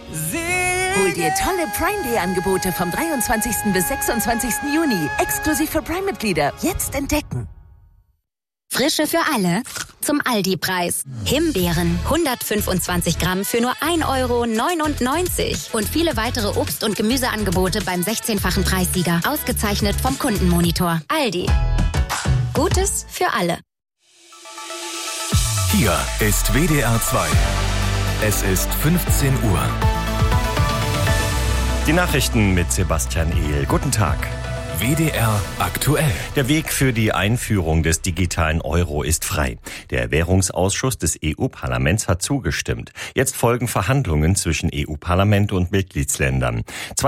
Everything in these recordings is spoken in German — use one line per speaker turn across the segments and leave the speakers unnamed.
Hol dir tolle Prime Day Angebote vom 23. bis 26. Juni. Exklusiv für Prime-Mitglieder. Jetzt entdecken.
Frische für alle zum Aldi-Preis. Himbeeren 125 Gramm für nur 1,99 € und viele weitere Obst- und Gemüseangebote beim 16-fachen Preissieger. Ausgezeichnet vom Kundenmonitor. Aldi. Gutes für alle.
Hier ist WDR 2. Es ist 15 Uhr.
Die Nachrichten mit Sebastian Ehl. Guten Tag.
WDR aktuell.
Der Weg für die Einführung des digitalen Euro ist frei. Der Währungsausschuss des EU-Parlaments hat zugestimmt. Jetzt folgen Verhandlungen zwischen EU-Parlament und Mitgliedsländern.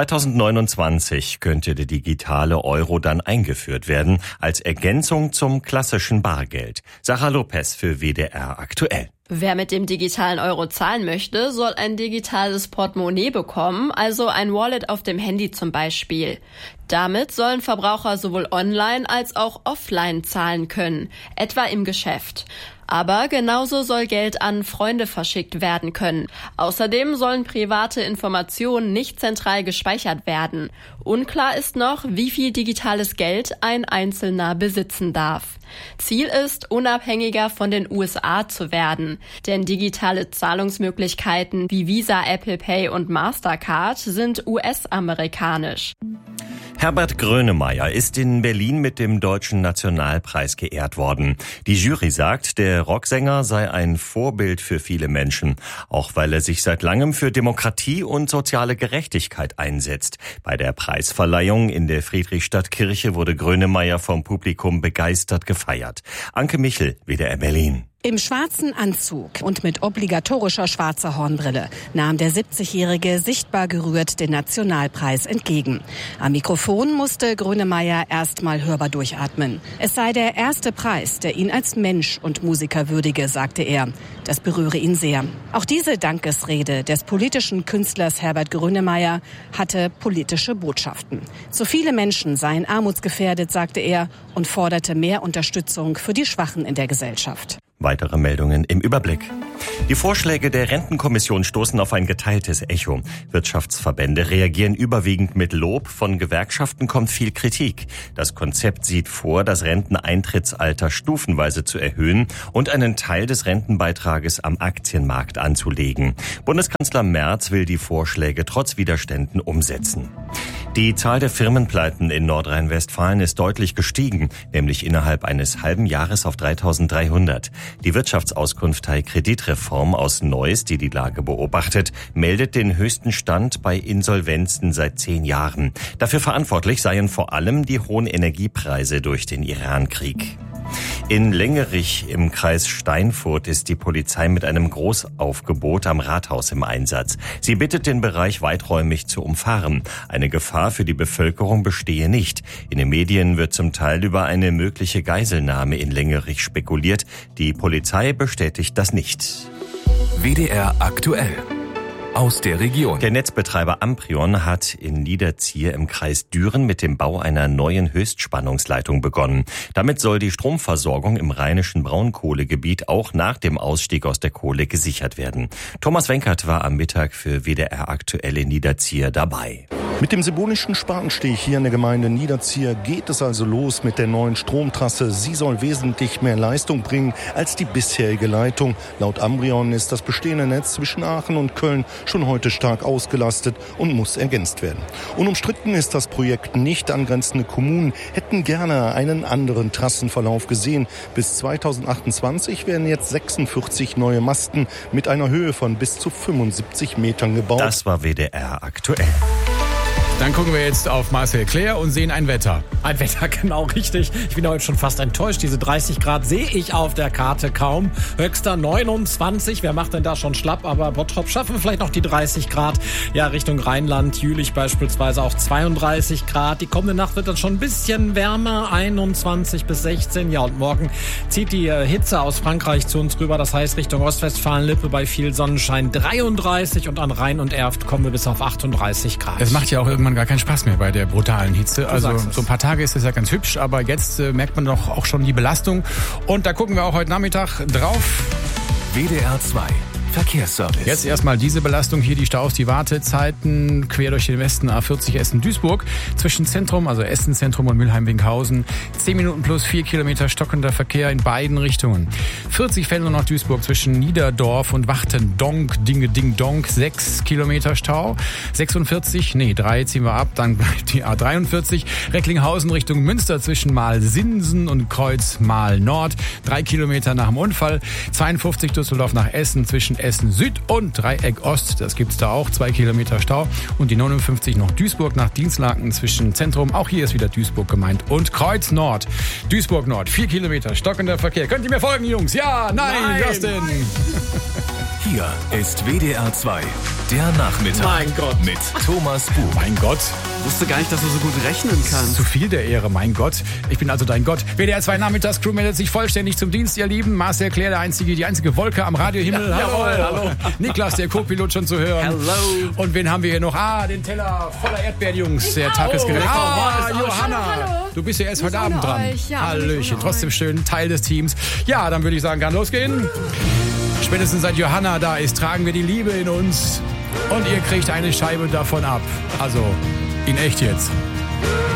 2029 könnte der digitale Euro dann eingeführt werden, als Ergänzung zum klassischen Bargeld. Sarah Lopez für WDR aktuell.
Wer mit dem digitalen Euro zahlen möchte, soll ein digitales Portemonnaie bekommen, also ein Wallet auf dem Handy zum Beispiel. Damit sollen Verbraucher sowohl online als auch offline zahlen können, etwa im Geschäft. Aber genauso soll Geld an Freunde verschickt werden können. Außerdem sollen private Informationen nicht zentral gespeichert werden. Unklar ist noch, wie viel digitales Geld ein Einzelner besitzen darf. Ziel ist, unabhängiger von den USA zu werden. Denn digitale Zahlungsmöglichkeiten wie Visa, Apple Pay und Mastercard sind US-amerikanisch.
Herbert Grönemeyer ist in Berlin mit dem Deutschen Nationalpreis geehrt worden. Die Jury sagt, der Rocksänger sei ein Vorbild für viele Menschen, auch weil er sich seit langem für Demokratie und soziale Gerechtigkeit einsetzt. Bei der Preisverleihung in der Friedrichstadtkirche wurde Grönemeyer vom Publikum begeistert gefeiert. Anke Michel, WDR Berlin.
Im schwarzen Anzug und mit obligatorischer schwarzer Hornbrille nahm der 70-Jährige sichtbar gerührt den Nationalpreis entgegen. Am Mikrofon musste Grönemeyer erst mal hörbar durchatmen. Es sei der erste Preis, der ihn als Mensch und Musiker würdige, sagte er. Das berühre ihn sehr. Auch diese Dankesrede des politischen Künstlers Herbert Grönemeyer hatte politische Botschaften. Zu viele Menschen seien armutsgefährdet, sagte er, und forderte mehr Unterstützung für die Schwachen in der Gesellschaft.
Weitere Meldungen im Überblick. Die Vorschläge der Rentenkommission stoßen auf ein geteiltes Echo. Wirtschaftsverbände reagieren überwiegend mit Lob, von Gewerkschaften kommt viel Kritik. Das Konzept sieht vor, das Renteneintrittsalter stufenweise zu erhöhen und einen Teil des Rentenbeitrages am Aktienmarkt anzulegen. Bundeskanzler Merz will die Vorschläge trotz Widerständen umsetzen. Die Zahl der Firmenpleiten in Nordrhein-Westfalen ist deutlich gestiegen, nämlich innerhalb eines halben Jahres auf 3.300. Die Wirtschaftsauskunft Kreditreform aus Neuss, die die Lage beobachtet, meldet den höchsten Stand bei Insolvenzen seit 10 Jahren. Dafür verantwortlich seien vor allem die hohen Energiepreise durch den Irankrieg. In Lengerich im Kreis Steinfurt ist die Polizei mit einem Großaufgebot am Rathaus im Einsatz. Sie bittet, den Bereich weiträumig zu umfahren. Eine Gefahr für die Bevölkerung bestehe nicht. In den Medien wird zum Teil über eine mögliche Geiselnahme in Lengerich spekuliert. Die Polizei bestätigt das nicht.
WDR aktuell. Aus der Region.
Der Netzbetreiber Amprion hat in Niederzier im Kreis Düren mit dem Bau einer neuen Höchstspannungsleitung begonnen. Damit soll die Stromversorgung im rheinischen Braunkohlegebiet auch nach dem Ausstieg aus der Kohle gesichert werden. Thomas Wenkert war am Mittag für WDR aktuell in Niederzier dabei.
Mit dem symbolischen Spatenstich hier in der Gemeinde Niederzier geht es also los mit der neuen Stromtrasse. Sie soll wesentlich mehr Leistung bringen als die bisherige Leitung. Laut Amprion ist das bestehende Netz zwischen Aachen und Köln schon heute stark ausgelastet und muss ergänzt werden. Unumstritten ist das Projekt nicht. Angrenzende Kommunen hätten gerne einen anderen Trassenverlauf gesehen. Bis 2028 werden jetzt 46 neue Masten mit einer Höhe von bis zu 75 Metern gebaut.
Das war WDR aktuell.
Dann gucken wir jetzt auf Marcel Claire und sehen ein Wetter. Ein Wetter, genau richtig. Ich bin heute schon fast enttäuscht. Diese 30 Grad sehe ich auf der Karte kaum. Höchster 29. Wer macht denn da schon schlapp? Aber Bottrop schaffen wir vielleicht noch die 30 Grad. Ja, Richtung Rheinland, Jülich beispielsweise auch 32 Grad. Die kommende Nacht wird dann schon ein bisschen wärmer. 21 bis 16. Ja, und morgen zieht die Hitze aus Frankreich zu uns rüber. Das heißt Richtung Ostwestfalen-Lippe bei viel Sonnenschein 33. Und an Rhein und Erft kommen wir bis auf 38 Grad. Es macht ja auch irgendwann gar keinen Spaß mehr bei der brutalen Hitze. Also so ein paar Tage ist es ja ganz hübsch, aber jetzt merkt man doch auch schon die Belastung. Und da gucken wir auch heute Nachmittag drauf.
WDR 2. Verkehrsservice.
Jetzt erstmal diese Belastung hier, die Staus, die Wartezeiten quer durch den Westen A40 Essen-Duisburg. Zwischen Zentrum, also Essen-Zentrum und Mülheim-Winkhausen. 10 Minuten plus 4 Kilometer stockender Verkehr in beiden Richtungen. 40 Venlo nach Duisburg zwischen Niederdorf und Wachtendonk, Dinge-Ding-Donk, 6 Kilometer Stau. 3 ziehen wir ab, dann bleibt die A43. Recklinghausen Richtung Münster zwischen Malsinsen und Kreuz Mal-Nord. 3 Kilometer nach dem Unfall. 52 Düsseldorf nach Essen zwischen Essen Süd und Dreieck Ost. Das gibt's da auch. 2 Kilometer Stau. Und die 59 noch Duisburg nach Dienstlaken zwischen Zentrum. Auch hier ist wieder Duisburg gemeint. Und Kreuz Nord. Duisburg Nord. 4 Kilometer stockender Verkehr. Könnt ihr mir folgen, Jungs? Ja, nein, was denn?
Hier ist WDR 2, der Nachmittag.
Mein Gott.
Mit Thomas Buch.
Mein Gott.
Wusste gar nicht, dass du so gut rechnen kannst.
Zu viel der Ehre, mein Gott. Ich bin also dein Gott. WDR 2 Nachmittagscrew meldet sich vollständig zum Dienst, ihr Lieben. Marcel Claire, die einzige Wolke am Radiohimmel.
Ja,
hallo.
hallo.
Niklas, der Co-Pilot, schon zu hören.
Hello.
Und wen haben wir hier noch? Den Teller voller Erdbeeren, Jungs. Der Tag ist gerettet. Johanna.
Hallo.
Du bist ja erst heute Abend dran.
Euch. Ja,
Hallöchen. Trotzdem schön, Teil des Teams. Ja, dann würde ich sagen, kann losgehen. Spätestens seit Johanna da ist, tragen wir die Liebe in uns. Und ihr kriegt eine Scheibe davon ab. Also, in echt jetzt.